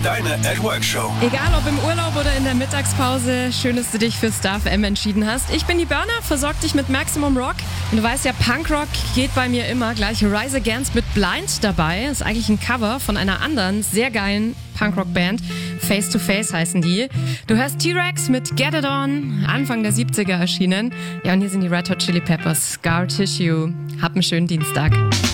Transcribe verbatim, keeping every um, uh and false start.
Deine At Work Show. Egal ob im Urlaub oder in der Mittagspause, schön, dass du dich für Star F M entschieden hast. Ich bin die Burner, versorg dich mit Maximum Rock. Und du weißt ja, Punkrock geht bei mir immer. Gleich Rise Against mit Blind dabei. Das ist eigentlich ein Cover von einer anderen, sehr geilen Punkrock-Band. Face to Face heißen die. Du hörst T-Rex mit Get It On, Anfang der siebziger erschienen. Ja, und hier sind die Red Hot Chili Peppers, Scar Tissue. Hab einen schönen Dienstag.